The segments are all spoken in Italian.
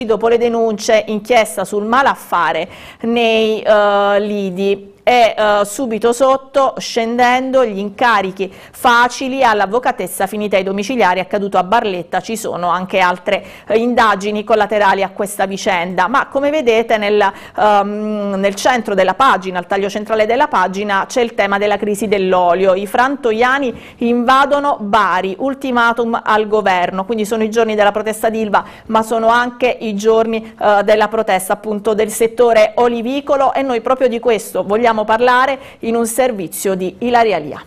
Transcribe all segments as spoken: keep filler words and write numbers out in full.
dopo le denunce, inchiesta sul malaffare nei uh, lidi. E uh, subito sotto, scendendo, gli incarichi facili all'avvocatessa finita ai domiciliari, accaduto a Barletta. Ci sono anche altre uh, indagini collaterali a questa vicenda, ma come vedete nel, um, nel centro della pagina, al taglio centrale della pagina, c'è il tema della crisi dell'olio. I frantoiani invadono Bari, ultimatum al governo, quindi sono i giorni della protesta d'Ilva, ma sono anche i giorni uh, della protesta appunto del settore olivicolo, e noi proprio di questo vogliamo parlare in un servizio di Ilaria Lia.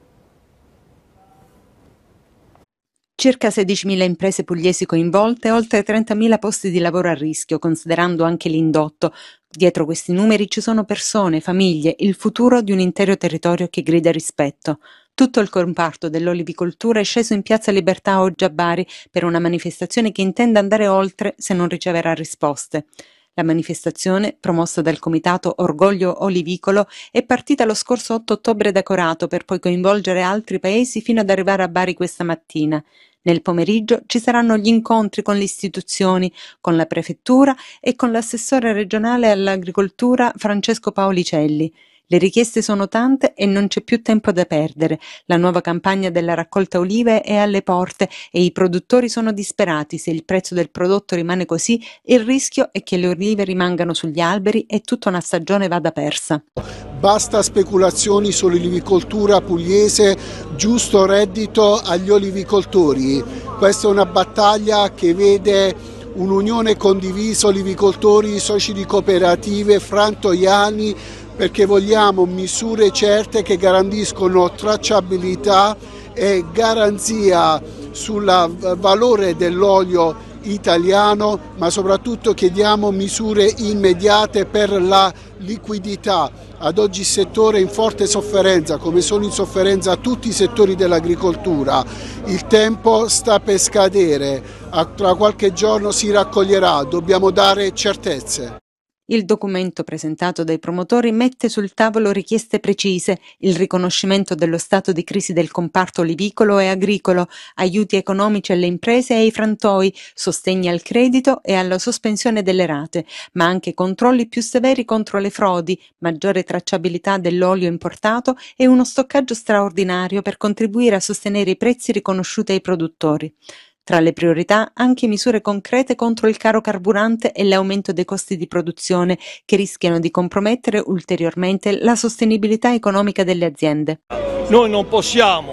Circa sedicimila imprese pugliesi coinvolte, oltre trentamila posti di lavoro a rischio, considerando anche l'indotto. Dietro questi numeri ci sono persone, famiglie, il futuro di un intero territorio che grida rispetto. Tutto il comparto dell'olivicoltura è sceso in Piazza Libertà oggi a Bari per una manifestazione che intende andare oltre se non riceverà risposte. La manifestazione, promossa dal comitato Orgoglio Olivicolo, è partita lo scorso otto ottobre da Corato per poi coinvolgere altri paesi fino ad arrivare a Bari questa mattina. Nel pomeriggio ci saranno gli incontri con le istituzioni, con la prefettura e con l'assessore regionale all'agricoltura Francesco Paolicelli. Le richieste sono tante e non c'è più tempo da perdere. La nuova campagna della raccolta olive è alle porte e i produttori sono disperati. Se il prezzo del prodotto rimane così, il rischio è che le olive rimangano sugli alberi e tutta una stagione vada persa. Basta speculazioni sull'olivicoltura pugliese, giusto reddito agli olivicoltori. Questa è una battaglia che vede un'unione condivisa, olivicoltori, soci di cooperative, frantoiani, perché vogliamo misure certe che garantiscono tracciabilità e garanzia sul valore dell'olio italiano, ma soprattutto chiediamo misure immediate per la liquidità. Ad oggi il settore è in forte sofferenza, come sono in sofferenza tutti i settori dell'agricoltura. Il tempo sta per scadere, tra qualche giorno si raccoglierà, dobbiamo dare certezze. Il documento presentato dai promotori mette sul tavolo richieste precise: il riconoscimento dello stato di crisi del comparto olivicolo e agricolo, aiuti economici alle imprese e ai frantoi, sostegni al credito e alla sospensione delle rate, ma anche controlli più severi contro le frodi, maggiore tracciabilità dell'olio importato e uno stoccaggio straordinario per contribuire a sostenere i prezzi riconosciuti ai produttori. Tra le priorità anche misure concrete contro il caro carburante e l'aumento dei costi di produzione che rischiano di compromettere ulteriormente la sostenibilità economica delle aziende. Noi non possiamo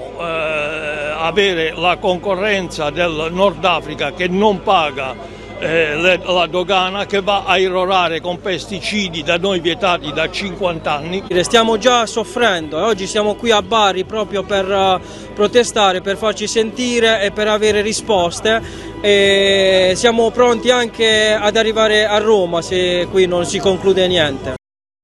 eh, avere la concorrenza del Nord Africa che non paga eh, le, la dogana, che va a irrorare con pesticidi da noi vietati da cinquanta anni. Stiamo già soffrendo e oggi siamo qui a Bari proprio per uh, protestare, per farci sentire e per avere risposte, e siamo pronti anche ad arrivare a Roma se qui non si conclude niente.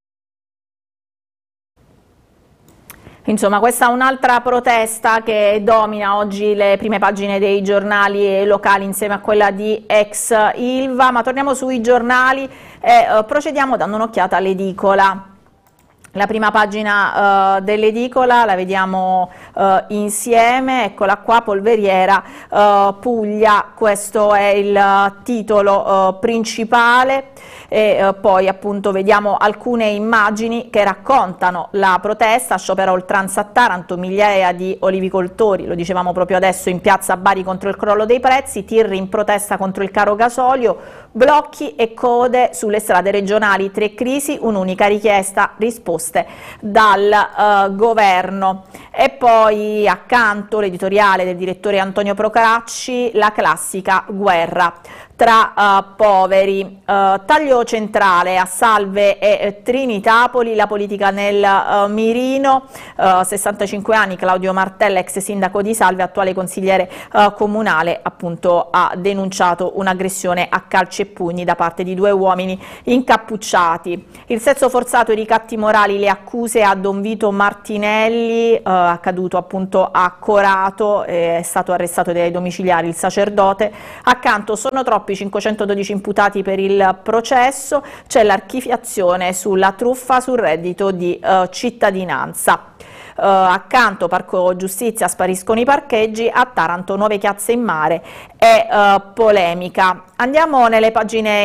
Insomma, questa è un'altra protesta che domina oggi le prime pagine dei giornali locali insieme a quella di ex Ilva, ma torniamo sui giornali e uh, procediamo dando un'occhiata all'edicola. La prima pagina uh, dell'edicola la vediamo uh, insieme, eccola qua, Polveriera uh, Puglia, questo è il uh, titolo uh, principale, e uh, poi appunto vediamo alcune immagini che raccontano la protesta. Sciopero a oltranza a Taranto, migliaia di olivicoltori, lo dicevamo proprio adesso, in piazza a Bari contro il crollo dei prezzi, tirri in protesta contro il caro gasolio, blocchi e code sulle strade regionali, tre crisi, un'unica richiesta, risposta dal uh, governo. E poi accanto l'editoriale del direttore Antonio Procacci, la classica guerra tra uh, poveri. Uh, taglio centrale a Salve e Trinitapoli, la politica nel uh, mirino, uh, sessantacinque anni, Claudio Martella, ex sindaco di Salve, attuale consigliere uh, comunale, appunto ha denunciato un'aggressione a calci e pugni da parte di due uomini incappucciati. Il sesso forzato e i ricatti morali, le accuse a Don Vito Martinelli, uh, accaduto appunto a Corato, eh, è stato arrestato dai domiciliari il sacerdote. Accanto sono troppi cinquecentododici imputati per il processo, c'è l'archiviazione sulla truffa sul reddito di uh, cittadinanza. accanto Parco Giustizia spariscono i parcheggi, a Taranto nuove chiazze in mare e eh, polemica. Andiamo nelle pagine